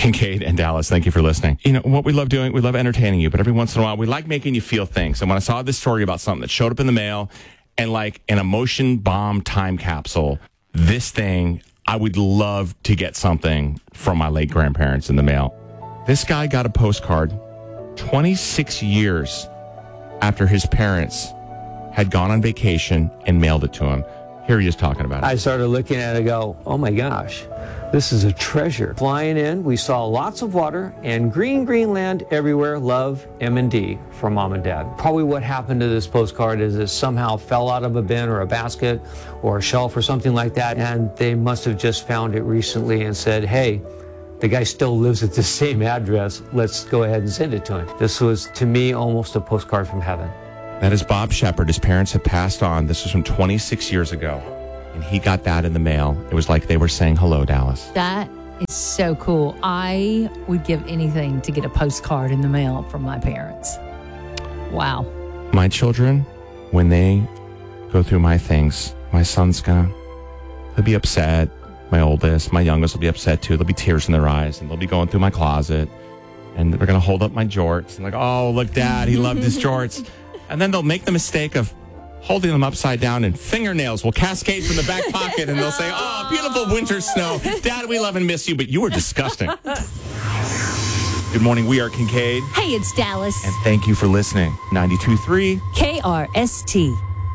Kincaid and Dallas, thank you for listening. You know, what we love doing, we love entertaining you, but every once in a while, we like making you feel things. And when I saw this story about something that showed up in the mail and like an emotion bomb time capsule, this thing, I would love to get something from my late grandparents in the mail. This guy got a postcard 26 years after his parents had gone on vacation and mailed it to him. Here he is talking about it. I started looking at it and go, oh my gosh, this is a treasure. Flying in, we saw lots of water and green land everywhere. Love, M&D from Mom and Dad. Probably what happened to this postcard is it somehow fell out of a bin or a basket or a shelf or something like that, and they must have just found it recently and said, hey, the guy still lives at the same address. Let's go ahead and send it to him. This was, to me, almost a postcard from heaven. That is Bob Shepard. His parents have passed on. This was from 26 years ago. And he got that in the mail. It was like they were saying hello, Dallas. That is so cool. I would give anything to get a postcard in the mail from my parents. Wow. My children, when they go through my things, my son's he'll be upset. My oldest, my youngest will be upset too. There'll be tears in their eyes and they'll be going through my closet and they're going to hold up my jorts and like, oh, look, Dad, he loved his jorts. And then they'll make the mistake of holding them upside down and fingernails will cascade from the back pocket and they'll say, oh, beautiful winter snow. Dad, we love and miss you, but you were disgusting. Good morning. We are Kincaid. Hey, it's Dallas. And thank you for listening. 92.3 KRST.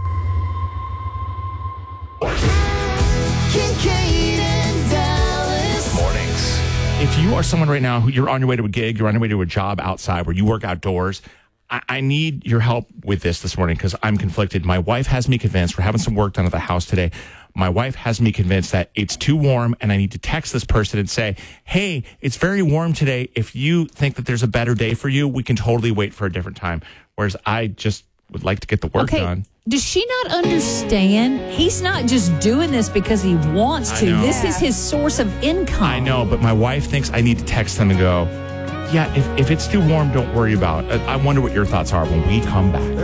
Kincaid and Dallas. Mornings. If you are someone right now who you're on your way to a gig, you're on your way to a job outside where you work outdoors, I need your help with this morning because I'm conflicted. My wife has me convinced, we're having some work done at the house today. My wife has me convinced that it's too warm and I need to text this person and say, hey, it's very warm today. If you think that there's a better day for you, we can totally wait for a different time. Whereas I just would like to get the work done. Does she not understand? He's not just doing this because he wants to. This is his source of income. I know, but my wife thinks I need to text them and go, yeah, if it's too warm, don't worry about it. I wonder what your thoughts are when we come back.